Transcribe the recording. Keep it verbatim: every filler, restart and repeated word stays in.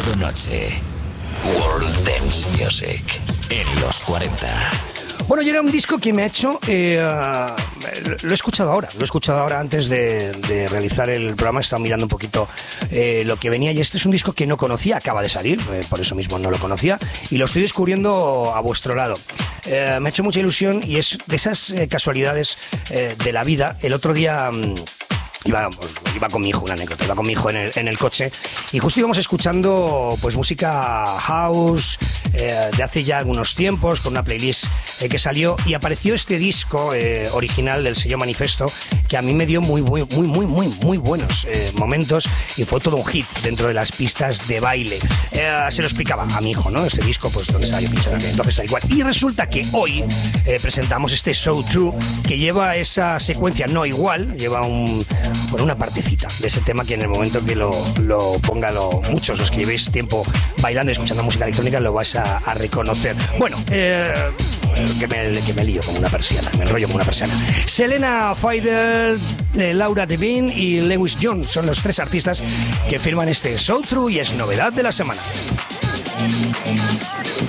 sábado noche. World Dance Music en los cuarenta. Bueno, yo era un disco que me ha hecho... Eh, lo he escuchado ahora, lo he escuchado ahora antes de, de realizar el programa. He estado mirando un poquito eh, lo que venía, y este es un disco que no conocía, acaba de salir, eh, por eso mismo no lo conocía, y lo estoy descubriendo a vuestro lado. Eh, me ha hecho mucha ilusión, y es de esas eh, casualidades eh, de la vida. El otro día... Mmm, Iba, pues, iba con mi hijo, una anécdota, iba con mi hijo en el, en el coche, y justo íbamos escuchando pues música house eh, de hace ya algunos tiempos, con una playlist eh, que salió, y apareció este disco eh, original del sello Manifesto, que a mí me dio muy, muy, muy, muy, muy, muy buenos eh, momentos, y fue todo un hit dentro de las pistas de baile. Eh, se lo explicaba a mi hijo, ¿no? Este disco, pues donde estaba yo pinchando, entonces da igual. Y resulta que hoy eh, presentamos este So True, que lleva esa secuencia no igual, lleva un... Bueno, una partecita de ese tema que en el momento que lo, lo ponga, lo, muchos los que llevéis tiempo bailando y escuchando música electrónica lo vais a, a reconocer. Bueno, eh, que, me, que me lío como una persiana, me enrollo como una persiana. Selena Fidel, eh, Laura Devine y Lewis Jones son los tres artistas que firman este So True, y es novedad de la semana.